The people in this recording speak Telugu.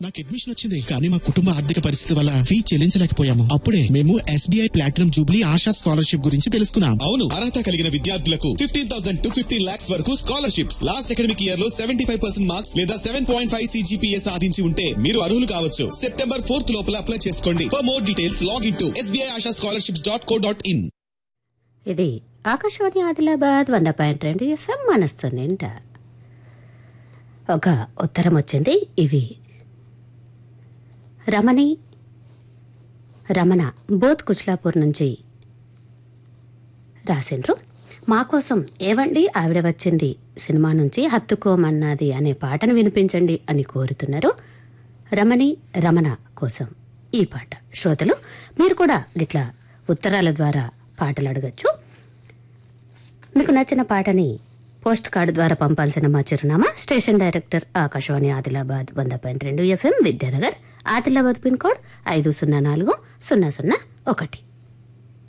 నాకు అడ్మిషన్ వచ్చింది, కానీ మా కుటుంబ ఆర్థిక పరిస్థితి వల్ల ఫీ చెల్లించలేకపోయాము. అప్పుడే మేము SBI platinum Jubilee ASHA scholarship గురించి తెలుసుకున్నాం. అవును, అర్హత కలిగిన విద్యార్థులకు 15,000 to 15 lakhs వరకు స్కాలర్షిప్స్. లాస్ట్ అకాడమిక్ ఇయర్ లో 75% మార్క్స్ లేదా 7.5 CGPA సాధించి ఉంటే మీరు అర్హులు కావచ్చు. సెప్టెంబర్ 4th లోపల అప్లై చేసుకోండి. For more details log in to sbiashascholarships.co.in. ఇది ఆకాశవాణి ఆదిలాబాద్ 100.2 FM మనస్సు నిండా. ఒక ఉత్తరం వచ్చింది. ఇది రమణ బోత్ కుచ్లాపూర్ నుంచి రాసిండ్రు. మా కోసం ఏవండి ఆవిడ వచ్చింది సినిమా నుంచి హత్తుకోమన్నది అనే పాటను వినిపించండి అని కోరుతున్నారు. రమణ కోసం ఈ పాట. శ్రోతలు మీరు కూడా ఇట్లా ఉత్తరాల ద్వారా పాటలు అడగచ్చు. మీకు నచ్చిన పాటని పోస్ట్ కార్డు ద్వారా పంపాల్సిన మా చిరునామా station director Akashvani Adilabad 100.2 FM Vidyanagar Adilabad pin code 504001.